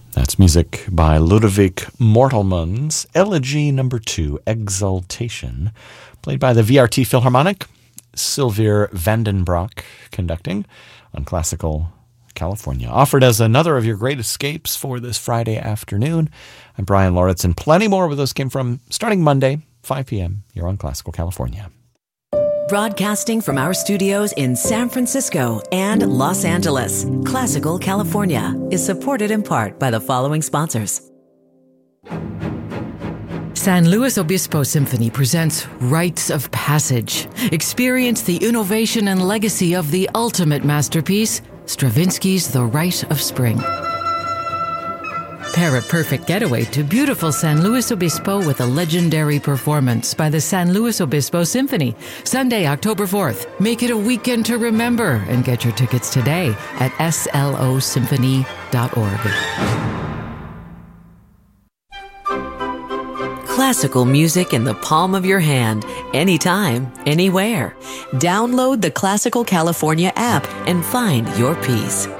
That's music by Ludwig Mortelmann's Elegy No. 2, Exaltation, played by the VRT Philharmonic, Sylvia Vandenbroek conducting on Classical California. Offered as another of your great escapes for this Friday afternoon. I'm Brian Loritz, and plenty more where those came from starting Monday, 5 p.m. here on Classical California. Broadcasting from our studios in San Francisco and Los Angeles, Classical California is supported in part by the following sponsors. San Luis Obispo Symphony presents Rites of Passage. Experience the innovation and legacy of the ultimate masterpiece, Stravinsky's The Rite of Spring. Pair a perfect getaway to beautiful San Luis Obispo with a legendary performance by the San Luis Obispo Symphony, Sunday, October 4th. Make it a weekend to remember and get your tickets today at slosymphony.org. Classical music in the palm of your hand, anytime, anywhere. Download the Classical California app and find your peace.